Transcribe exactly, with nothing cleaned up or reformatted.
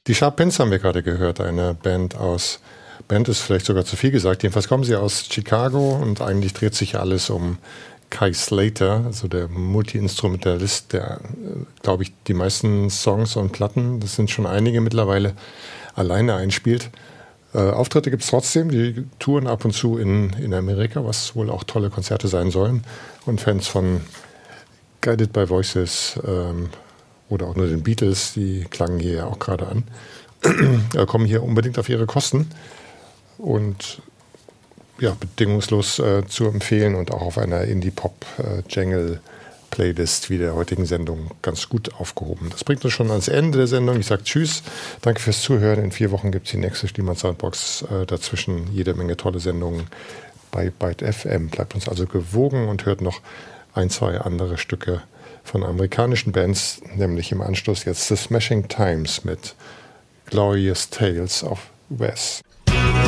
Die Sharp Pins haben wir gerade gehört, eine Band aus, Band ist vielleicht sogar zu viel gesagt, jedenfalls kommen sie aus Chicago und eigentlich dreht sich alles um Kai Slater, also der Multi-Instrumentalist, der, glaube ich, die meisten Songs und Platten, das sind schon einige mittlerweile, alleine einspielt. Äh, Auftritte gibt es trotzdem, die touren ab und zu in, in Amerika, was wohl auch tolle Konzerte sein sollen. Und Fans von Guided by Voices ähm, oder auch nur den Beatles, die klangen hier ja auch gerade an, äh, kommen hier unbedingt auf ihre Kosten. Und ja, bedingungslos äh, zu empfehlen und auch auf einer Indie-Pop-Jangle-Playlist wie der heutigen Sendung ganz gut aufgehoben. Das bringt uns schon ans Ende der Sendung. Ich sage Tschüss, danke fürs Zuhören. In vier Wochen gibt es die nächste Schliemann Soundbox. Äh, dazwischen jede Menge tolle Sendungen bei Byte F M. Bleibt uns also gewogen und hört noch ein, zwei andere Stücke von amerikanischen Bands, nämlich im Anschluss jetzt The Smashing Times mit Glorious Tales of Wes.